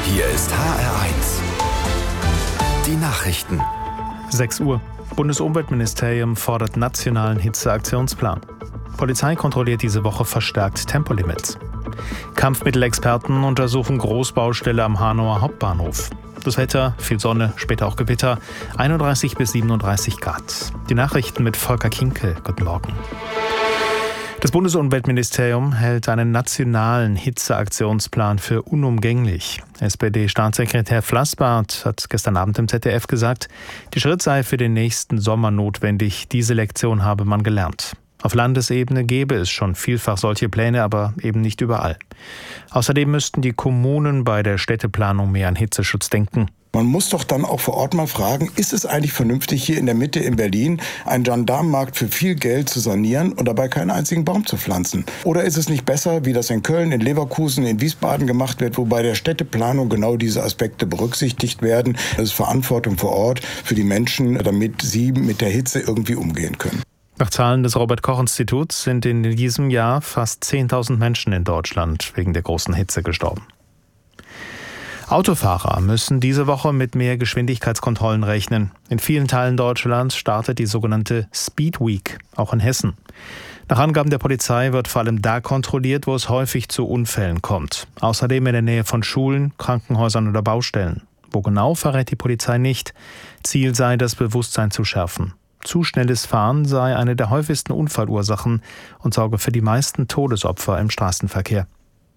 Hier ist HR1. Die Nachrichten. 6 Uhr. Bundesumweltministerium fordert nationalen Hitzeaktionsplan. Polizei kontrolliert diese Woche verstärkt Tempolimits. Kampfmittelexperten untersuchen Großbaustelle am Hanauer Hauptbahnhof. Das Wetter, viel Sonne, später auch Gewitter, 31 bis 37 Grad. Die Nachrichten mit Volker Kinkel. Guten Morgen. Das Bundesumweltministerium hält einen nationalen Hitzeaktionsplan für unumgänglich. SPD-Staatssekretär Flassbart hat gestern Abend im ZDF gesagt, die Schritt sei für den nächsten Sommer notwendig. Diese Lektion habe man gelernt. Auf Landesebene gäbe es schon vielfach solche Pläne, aber eben nicht überall. Außerdem müssten die Kommunen bei der Städteplanung mehr an Hitzeschutz denken. Man muss doch dann auch vor Ort mal fragen, ist es eigentlich vernünftig, hier in der Mitte in Berlin einen Gendarmenmarkt für viel Geld zu sanieren und dabei keinen einzigen Baum zu pflanzen? Oder ist es nicht besser, wie das in Köln, in Leverkusen, in Wiesbaden gemacht wird, wo bei der Städteplanung genau diese Aspekte berücksichtigt werden? Das ist Verantwortung vor Ort für die Menschen, damit sie mit der Hitze irgendwie umgehen können. Nach Zahlen des Robert-Koch-Instituts sind in diesem Jahr fast 10.000 Menschen in Deutschland wegen der großen Hitze gestorben. Autofahrer müssen diese Woche mit mehr Geschwindigkeitskontrollen rechnen. In vielen Teilen Deutschlands startet die sogenannte Speed Week, auch in Hessen. Nach Angaben der Polizei wird vor allem da kontrolliert, wo es häufig zu Unfällen kommt. Außerdem in der Nähe von Schulen, Krankenhäusern oder Baustellen. Wo genau, verrät die Polizei nicht. Ziel sei, das Bewusstsein zu schärfen. Zu schnelles Fahren sei eine der häufigsten Unfallursachen und sorge für die meisten Todesopfer im Straßenverkehr.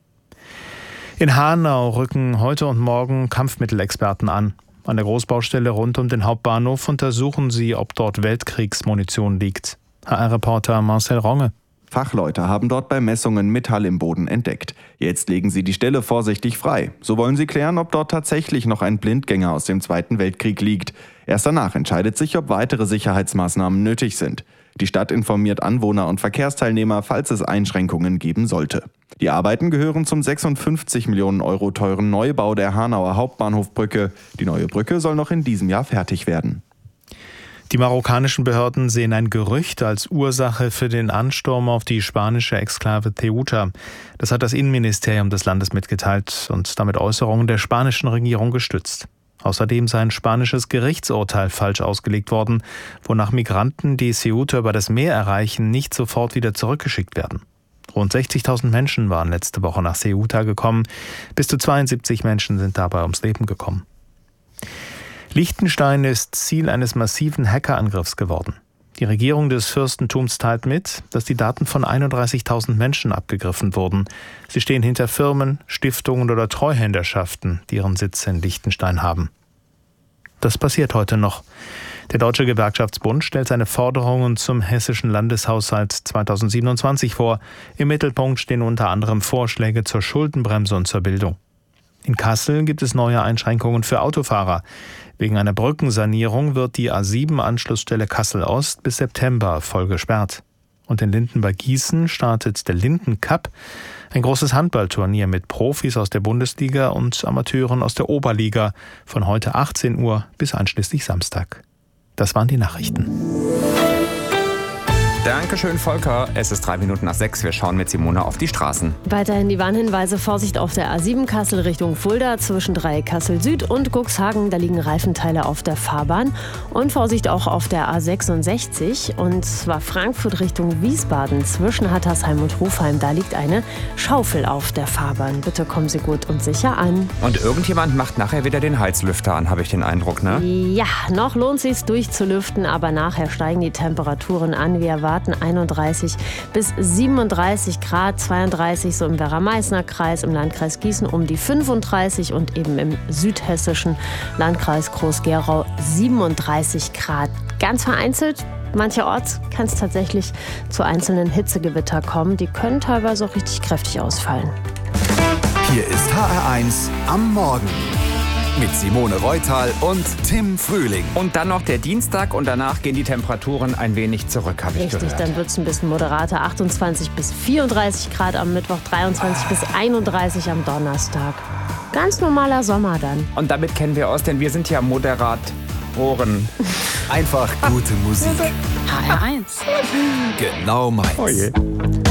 In Hanau rücken heute und morgen Kampfmittelexperten an. An der Großbaustelle rund um den Hauptbahnhof untersuchen sie, ob dort Weltkriegsmunition liegt. HR-Reporter Marcel Ronge. Fachleute haben dort bei Messungen Metall im Boden entdeckt. Jetzt legen sie die Stelle vorsichtig frei. So wollen sie klären, ob dort tatsächlich noch ein Blindgänger aus dem Zweiten Weltkrieg liegt. Erst danach entscheidet sich, ob weitere Sicherheitsmaßnahmen nötig sind. Die Stadt informiert Anwohner und Verkehrsteilnehmer, falls es Einschränkungen geben sollte. Die Arbeiten gehören zum 56 Millionen Euro teuren Neubau der Hanauer Hauptbahnhofbrücke. Die neue Brücke soll noch in diesem Jahr fertig werden. Die marokkanischen Behörden sehen ein Gerücht als Ursache für den Ansturm auf die spanische Exklave Ceuta. Das hat das Innenministerium des Landes mitgeteilt und damit Äußerungen der spanischen Regierung gestützt. Außerdem sei ein spanisches Gerichtsurteil falsch ausgelegt worden, wonach Migranten, die Ceuta über das Meer erreichen, nicht sofort wieder zurückgeschickt werden. Rund 60.000 Menschen waren letzte Woche nach Ceuta gekommen. Bis zu 72 Menschen sind dabei ums Leben gekommen. Liechtenstein ist Ziel eines massiven Hackerangriffs geworden. Die Regierung des Fürstentums teilt mit, dass die Daten von 31.000 Menschen abgegriffen wurden. Sie stehen hinter Firmen, Stiftungen oder Treuhänderschaften, die ihren Sitz in Liechtenstein haben. Das passiert heute noch. Der Deutsche Gewerkschaftsbund stellt seine Forderungen zum hessischen Landeshaushalt 2027 vor. Im Mittelpunkt stehen unter anderem Vorschläge zur Schuldenbremse und zur Bildung. In Kassel gibt es neue Einschränkungen für Autofahrer. Wegen einer Brückensanierung wird die A7-Anschlussstelle Kassel-Ost bis September voll gesperrt. Und in Linden bei Gießen startet der Linden Cup, ein großes Handballturnier mit Profis aus der Bundesliga und Amateuren aus der Oberliga, von heute 18 Uhr bis einschließlich Samstag. Das waren die Nachrichten. Dankeschön, Volker. Es ist 6:03. Wir schauen mit Simone auf die Straßen. Weiterhin die Warnhinweise. Vorsicht auf der A7 Kassel Richtung Fulda zwischen Kassel Süd und Cuxhagen. Da liegen Reifenteile auf der Fahrbahn. Und Vorsicht auch auf der A66. Und zwar Frankfurt Richtung Wiesbaden zwischen Hattersheim und Hofheim. Da liegt eine Schaufel auf der Fahrbahn. Bitte kommen Sie gut und sicher an. Und irgendjemand macht nachher wieder den Heizlüfter an, habe ich den Eindruck, ne? Ja, noch lohnt es sich durchzulüften, aber nachher steigen die Temperaturen an. Wir erwarten 31 bis 37 Grad, 32 so im Werra-Meißner-Kreis, im Landkreis Gießen um die 35 und eben im südhessischen Landkreis Groß-Gerau 37 Grad. Ganz vereinzelt, mancherorts kann es tatsächlich zu einzelnen Hitzegewitter kommen. Die können teilweise auch richtig kräftig ausfallen. Hier ist HR1 am Morgen. Mit Simone Reutal und Tim Frühling. Und dann noch der Dienstag und danach gehen die Temperaturen ein wenig zurück, habe ich gehört. Richtig, dann wird es ein bisschen moderater. 28 bis 34 Grad am Mittwoch, 23 bis 31 am Donnerstag. Ganz normaler Sommer dann. Und damit kennen wir aus, denn wir sind ja Moderatoren. Einfach gute Musik. HR1. Genau meins. Oh je.